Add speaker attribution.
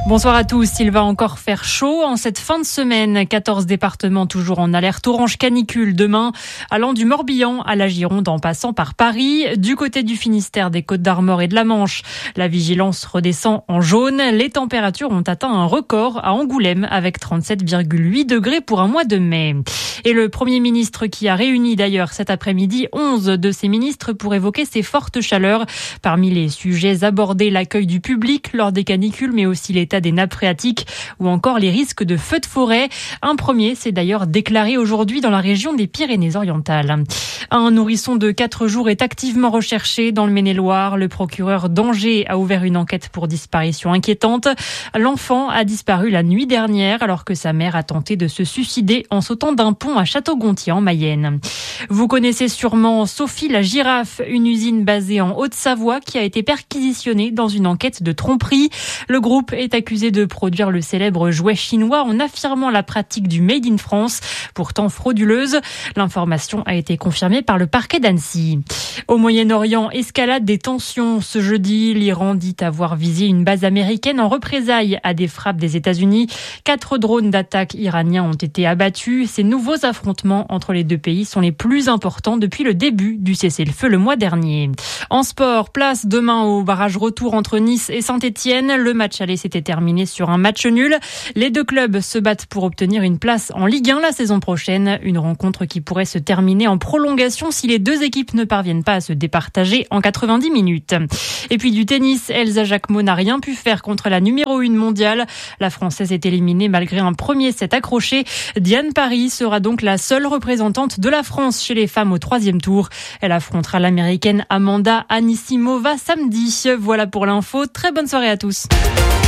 Speaker 1: Bonsoir à tous. Il va encore faire chaud en cette fin de semaine. 14 départements toujours en alerte orange canicule demain, allant du Morbihan à la Gironde en passant par Paris. Du côté du Finistère, des Côtes-d'Armor et de la Manche, la vigilance redescend en jaune. Les températures ont atteint un record à Angoulême avec 37,8 degrés pour un mois de mai. Et le Premier ministre qui a réuni d'ailleurs cet après-midi 11 de ses ministres pour évoquer ces fortes chaleurs. Parmi les sujets abordés, l'accueil du public lors des canicules, mais aussi l'état des nappes phréatiques ou encore les risques de feux de forêt. Un premier s'est d'ailleurs déclaré aujourd'hui dans la région des Pyrénées-Orientales. Un nourrisson de 4 jours est activement recherché dans le Maine-et-Loire. Le procureur d'Angers a ouvert une enquête pour disparition inquiétante. L'enfant a disparu la nuit dernière alors que sa mère a tenté de se suicider en sautant d'un pont à Château-Gontier en Mayenne. Vous connaissez sûrement Sophie la girafe, une usine basée en Haute-Savoie qui a été perquisitionnée dans une enquête de tromperie. Le groupe est accusé de produire le célèbre jouet chinois en affirmant la pratique du Made in France, pourtant frauduleuse. L'information a été confirmée par le parquet d'Annecy. Au Moyen-Orient, escalade des tensions. Ce jeudi, l'Iran dit avoir visé une base américaine en représailles à des frappes des États-Unis. 4 drones d'attaque iraniens ont été abattus. Ces nouveaux affrontements entre les deux pays sont les plus importants depuis le début du cessez-le-feu le mois dernier. En sport, place demain au barrage retour entre Nice et Saint-Etienne. Le match aller s'était terminé sur un match nul. Les deux clubs se battent pour obtenir une place en Ligue 1 la saison prochaine. Une rencontre qui pourrait se terminer en prolongation si les deux équipes ne parviennent pas à se départager en 90 minutes. Et puis du tennis, Elsa Jacquemot n'a rien pu faire contre la numéro 1 mondiale. La Française est éliminée malgré un premier set accroché. Diane Paris sera donc la seule représentante de la France chez les femmes au 3e tour. Elle affrontera l'américaine Amanda Anisimova samedi. Voilà pour l'info. Très bonne soirée à tous.